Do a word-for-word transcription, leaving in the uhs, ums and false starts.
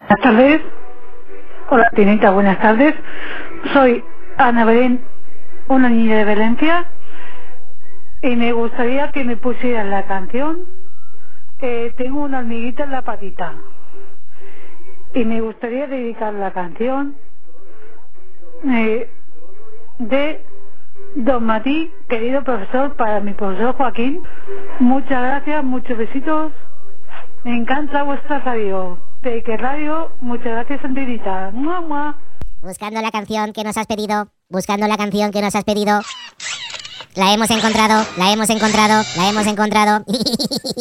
Buenas tardes. Hola, Tinita, buenas tardes. Soy Ana Belén, una niña de Valencia, y me gustaría que me pusieran la canción eh, Tengo una hormiguita en la patita. Y me gustaría dedicar la canción eh, de Don Matí, querido profesor, para mi profesor Joaquín. Muchas gracias, muchos besitos. Me encanta vuestra radio. De que radio, muchas gracias, Antinita. ¡Mua, mua! Buscando la canción que nos has pedido, buscando la canción que nos has pedido. La hemos encontrado, la hemos encontrado, la hemos encontrado.